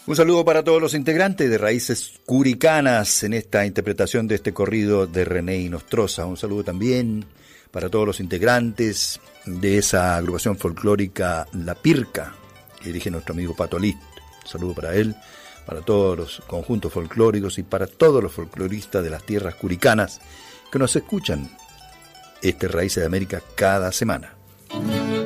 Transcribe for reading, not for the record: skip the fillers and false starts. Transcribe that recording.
Un saludo para todos los integrantes de Raíces Curicanas en esta interpretación de este corrido de René Inostroza. Un saludo también para todos los integrantes de esa agrupación folclórica La Pirca, que dirige nuestro amigo Pato List. Un saludo para él, para todos los conjuntos folclóricos y para todos los folcloristas de las tierras curicanas que nos escuchan Raíces de América cada semana.